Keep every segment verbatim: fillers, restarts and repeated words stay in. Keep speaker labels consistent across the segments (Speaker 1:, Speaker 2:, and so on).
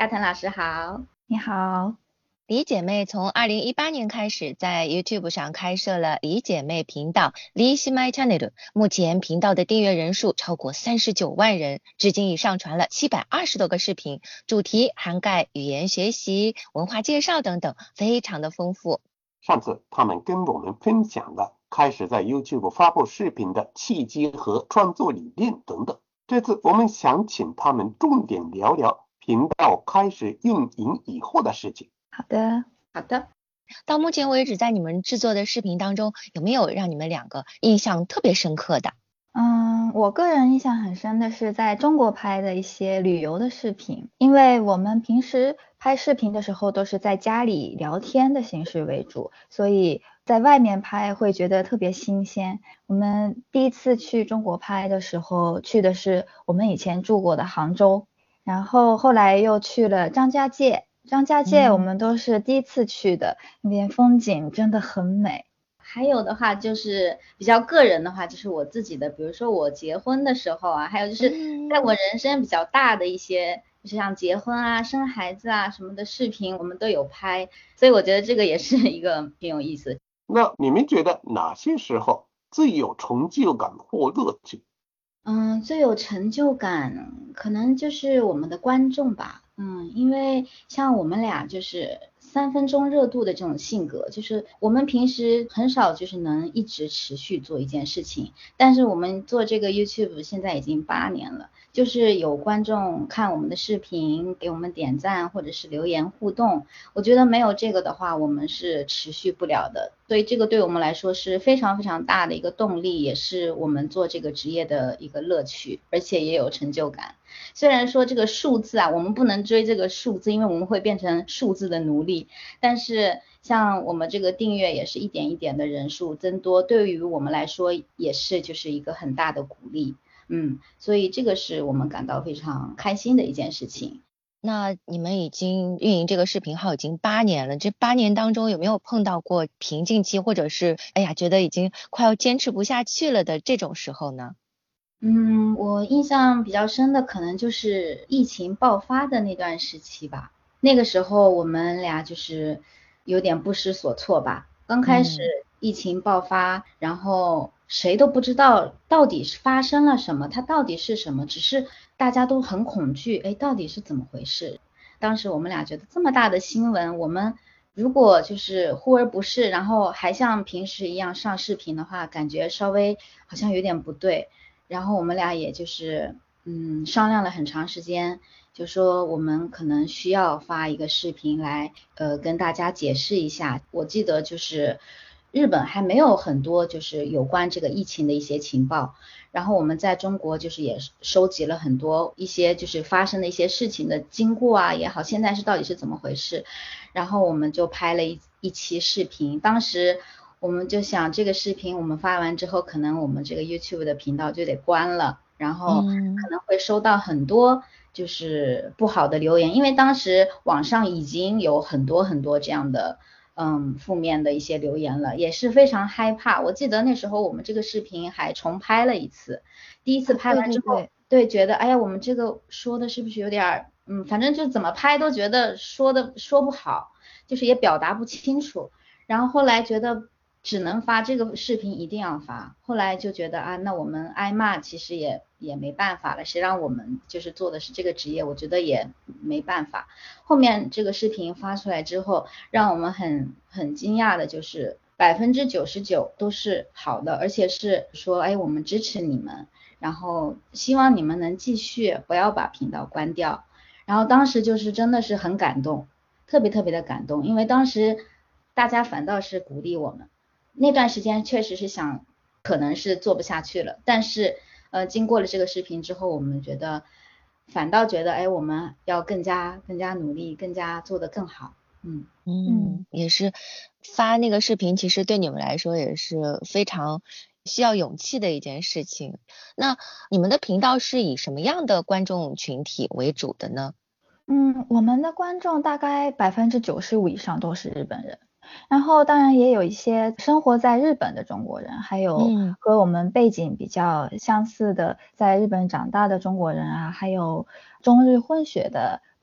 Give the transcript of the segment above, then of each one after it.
Speaker 1: 腾老师好。
Speaker 2: 你好。
Speaker 3: 李姐妹从二零一八年开始在 YouTube 上开设了李姐妹频道 李姉妹 Channel， 目前频道的订阅人数超过三十九万人，至今已上传了七百二十多个视频，主题涵盖语言学习、文化介绍等等，非常的丰富。
Speaker 4: 上次他们跟我们分享了开始在 YouTube 发布视频的契机和创作理念等等，这次我们想请他们重点聊聊频道开始运营以后的事情。
Speaker 2: 好的，
Speaker 1: 好的。
Speaker 3: 到目前为止，在你们制作的视频当中，有没有让你们两个印象特别深刻的？
Speaker 2: 嗯，我个人印象很深的是在中国拍的一些旅游的视频，因为我们平时拍视频的时候都是在家里聊天的形式为主，所以在外面拍会觉得特别新鲜。我们第一次去中国拍的时候，去的是我们以前住过的杭州，然后后来又去了张家界。张家界我们都是第一次去的，嗯、那边风景真的很美。
Speaker 1: 还有的话就是比较个人的话，就是我自己的，比如说我结婚的时候啊，还有就是在我人生比较大的一些，就是像结婚啊、生孩子啊什么的视频，我们都有拍，所以我觉得这个也是一个挺有意思。
Speaker 4: 那你们觉得哪些时候最有成就感或乐趣？
Speaker 1: 嗯，最有成就感可能就是我们的观众吧。嗯，因为像我们俩就是三分钟热度的这种性格，就是我们平时很少就是能一直持续做一件事情，但是我们做这个 YouTube 现在已经八年了，就是有观众看我们的视频，给我们点赞或者是留言互动，我觉得没有这个的话，我们是持续不了的。所以这个对我们来说是非常非常大的一个动力，也是我们做这个职业的一个乐趣，而且也有成就感。虽然说这个数字啊，我们不能追这个数字，因为我们会变成数字的奴隶，但是像我们这个订阅也是一点一点的人数增多，对于我们来说也是就是一个很大的鼓励。嗯，所以这个是我们感到非常开心的一件事情。
Speaker 3: 那你们已经运营这个视频号已经八年了，这八年当中有没有碰到过瓶颈期，或者是哎呀觉得已经快要坚持不下去了的这种时候呢？
Speaker 1: 嗯，我印象比较深的可能就是疫情爆发的那段时期吧。那个时候我们俩就是有点不知所措吧。刚开始疫情爆发，然后谁都不知道到底是发生了什么，它到底是什么，只是大家都很恐惧，哎，到底是怎么回事？当时我们俩觉得这么大的新闻，我们如果就是忽而不是，然后还像平时一样上视频的话，感觉稍微好像有点不对。然后我们俩也就是嗯商量了很长时间，就说我们可能需要发一个视频来呃跟大家解释一下。我记得就是日本还没有很多就是有关这个疫情的一些情报，然后我们在中国就是也收集了很多一些就是发生的一些事情的经过啊也好，现在是到底是怎么回事，然后我们就拍了一一期视频。当时我们就想这个视频我们发完之后，可能我们这个 YouTube 的频道就得关了，然后可能会收到很多就是不好的留言，因为当时网上已经有很多很多这样的嗯负面的一些留言了，也是非常害怕。我记得那时候我们这个视频还重拍了一次，第一次拍完之后，
Speaker 2: 对对
Speaker 1: 对，觉得哎呀，我们这个说的是不是有点嗯，反正就怎么拍都觉得说的说不好，就是也表达不清楚。然后后来觉得只能发这个视频，一定要发。后来就觉得啊，那我们挨骂其实也也没办法了，谁让我们就是做的是这个职业，我觉得也没办法。后面这个视频发出来之后，让我们很很惊讶的就是百分之九十九都是好的，而且是说哎，我们支持你们，然后希望你们能继续，不要把频道关掉。然后当时就是真的是很感动，特别特别的感动，因为当时大家反倒是鼓励我们。那段时间确实是想可能是做不下去了，但是呃经过了这个视频之后，我们觉得反倒觉得哎，我们要更加更加努力，更加做得更好。嗯
Speaker 3: 嗯，也是发那个视频其实对你们来说也是非常需要勇气的一件事情。那你们的频道是以什么样的观众群体为主的呢？
Speaker 2: 嗯，我们的观众大概百分之九十五以上都是日本人，然后当然也有一些生活在日本的中国人，还有和我们背景比较相似的在日本长大的中国人啊，还有中日混血的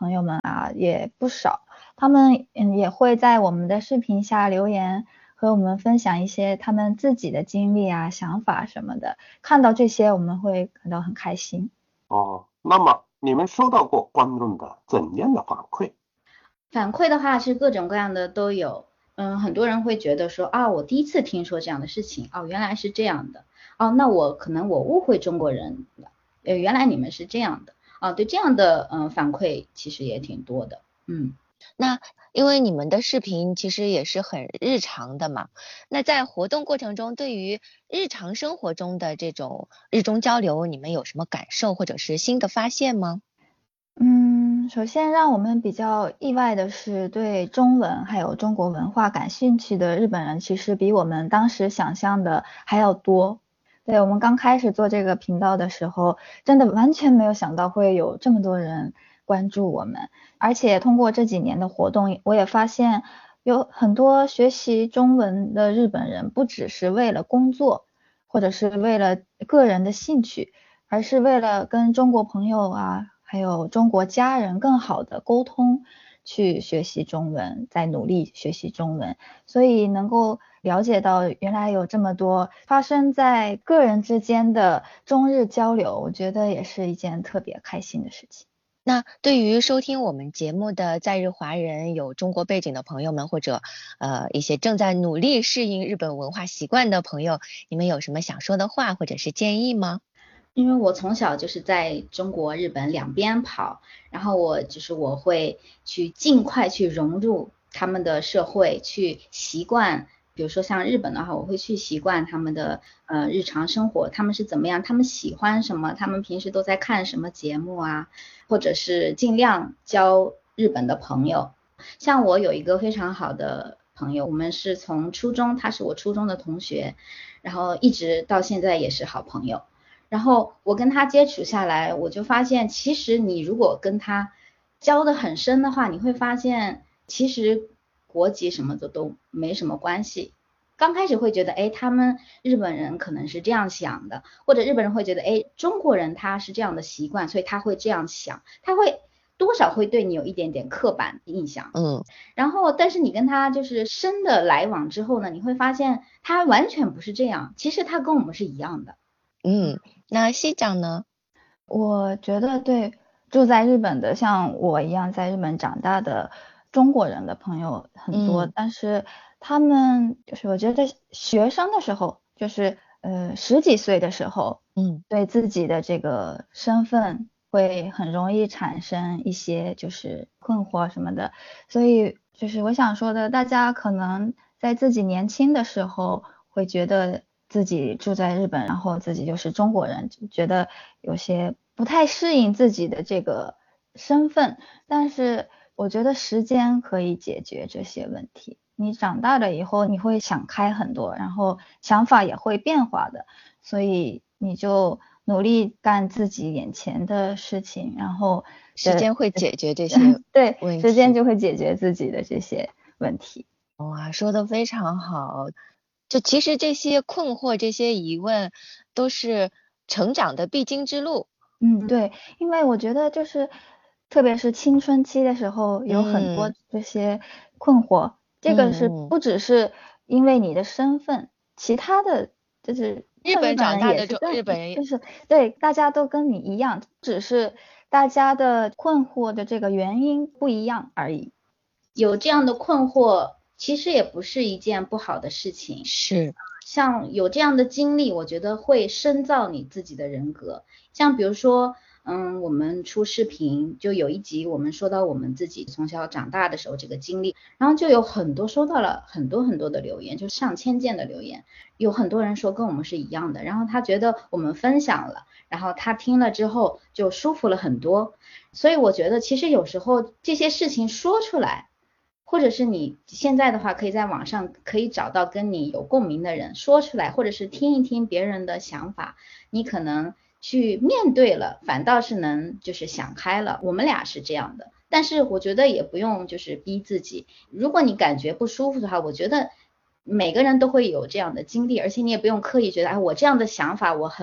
Speaker 2: 朋友们啊也不少，他们嗯也会在我们的视频下留言，和我们分享一些他们自己的经历啊、想法什么的。看到这些，我们会感到很开心。
Speaker 4: 哦，那么你们收到过观众的怎样的反馈？
Speaker 1: 反馈的话是各种各样的都有。嗯，很多人会觉得说啊，我第一次听说这样的事情，哦，原来是这样的，哦，那我可能我误会中国人了，呃，原来你们是这样的，啊，对，这样的嗯反馈其实也挺多的。嗯，
Speaker 3: 那因为你们的视频其实也是很日常的嘛，那在活动过程中，对于日常生活中的这种日中交流，你们有什么感受或者是新的发现吗？
Speaker 2: 嗯，首先让我们比较意外的是，对中文还有中国文化感兴趣的日本人，其实比我们当时想象的还要多。对，我们刚开始做这个频道的时候，真的完全没有想到会有这么多人关注我们。而且通过这几年的活动，我也发现有很多学习中文的日本人，不只是为了工作，或者是为了个人的兴趣，而是为了跟中国朋友啊，还有中国家人更好的沟通，去学习中文，在努力学习中文。所以能够了解到原来有这么多发生在个人之间的中日交流，我觉得也是一件特别开心的事情。
Speaker 3: 那对于收听我们节目的在日华人，有中国背景的朋友们，或者呃一些正在努力适应日本文化习惯的朋友，你们有什么想说的话或者是建议吗？
Speaker 1: 因为我从小就是在中国、日本两边跑，然后我就是我会去尽快去融入他们的社会，去习惯。比如说像日本的话，我会去习惯他们的呃日常生活，他们是怎么样，他们喜欢什么，他们平时都在看什么节目啊，或者是尽量交日本的朋友。像我有一个非常好的朋友，我们是从初中，他是我初中的同学，然后一直到现在也是好朋友。然后我跟他接触下来，我就发现，其实你如果跟他交得很深的话，你会发现，其实国籍什么的都没什么关系。刚开始会觉得，哎，他们日本人可能是这样想的，或者日本人会觉得，哎，中国人他是这样的习惯，所以他会这样想，他会多少会对你有一点点刻板印象。
Speaker 3: 嗯，
Speaker 1: 然后，但是你跟他就是深的来往之后呢，你会发现他完全不是这样，其实他跟我们是一样的。
Speaker 3: 嗯，那西长呢？
Speaker 2: 我觉得对住在日本的像我一样在日本长大的中国人的朋友很多，
Speaker 3: 嗯
Speaker 2: 但是他们就是我觉得学生的时候，就是呃十几岁的时候，
Speaker 3: 嗯，
Speaker 2: 对自己的这个身份会很容易产生一些就是困惑什么的，所以就是我想说的，大家可能在自己年轻的时候会觉得自己住在日本，然后自己就是中国人，觉得有些不太适应自己的这个身份，但是我觉得时间可以解决这些问题。你长大了以后，你会想开很多，然后想法也会变化的，所以你就努力干自己眼前的事情，然后
Speaker 3: 时间会解决这些
Speaker 2: 对，
Speaker 3: 问题。
Speaker 2: 时间就会解决自己的这些问题。
Speaker 3: 哇，说的非常好。就其实这些困惑、这些疑问，都是成长的必经之路。
Speaker 2: 嗯，对，因为我觉得就是，特别是青春期的时候，有很多
Speaker 3: 嗯
Speaker 2: 这些困惑，这个是
Speaker 3: 嗯嗯
Speaker 2: 不只是因为你的身份，其他的就是
Speaker 3: 日本
Speaker 2: 像日本
Speaker 3: 长大的中
Speaker 2: 人也是跟
Speaker 3: 日本人
Speaker 2: 就是对大家都跟你一样，只是大家的困惑的这个原因不一样而已。
Speaker 1: 有这样的困惑，其实也不是一件不好的事情。
Speaker 3: 是，
Speaker 1: 像有这样的经历，我觉得会深造你自己的人格。像比如说，嗯，我们出视频，就有一集我们说到我们自己从小长大的时候这个经历，然后就有很多收到了很多很多的留言，就上千件的留言，有很多人说跟我们是一样的，然后他觉得我们分享了，然后他听了之后就舒服了很多。所以我觉得其实有时候这些事情说出来，或者是你现在的话可以在网上可以找到跟你有共鸣的人说出来，或者是听一听别人的想法，你可能去面对了，反倒是能就是想开了。我们俩是这样的，但是我觉得也不用就是逼自己，如果你感觉不舒服的话，我觉得每个人都会有这样的经历，而且你也不用刻意觉得哎我这样的想法我很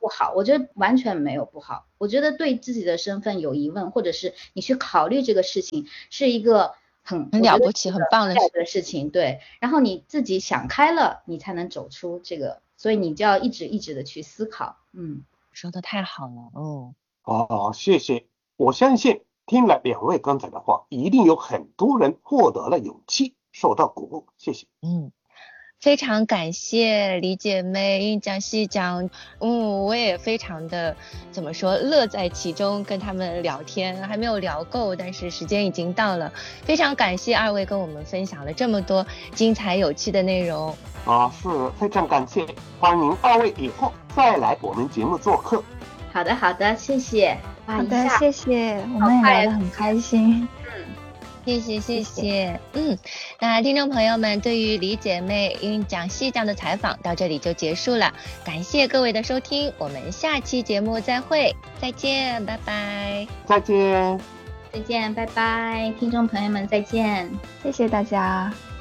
Speaker 1: 不好，我觉得完全没有不好。我觉得对自己的身份有疑问，或者是你去考虑这个事情，是一个很
Speaker 3: 很了不起很棒的
Speaker 1: 的事情。对，然后你自己想开了，你才能走出这个，所以你就要一直一直的去思考。嗯，
Speaker 3: 说的太好了。哦
Speaker 4: 哦，谢谢。我相信听了两位刚才的话，一定有很多人获得了勇气，受到鼓舞。谢谢。
Speaker 3: 嗯，非常感谢李姐妹印讲细讲，嗯，我也非常的怎么说乐在其中，跟他们聊天还没有聊够，但是时间已经到了。非常感谢二位跟我们分享了这么多精彩有趣的内容。
Speaker 4: 啊，是非常感谢，欢迎二位以后再来我们节目做客。
Speaker 1: 好的好的，谢谢。
Speaker 2: 好的，谢谢，我们也聊得很开心。
Speaker 1: 嗯，
Speaker 3: 谢谢谢谢。嗯，那听众朋友们，对于李姐妹印讲细讲的采访到这里就结束了，感谢各位的收听，我们下期节目再会，再见，拜拜。
Speaker 4: 再见。
Speaker 1: 再见，拜拜，听众朋友们再见，
Speaker 2: 谢谢大家。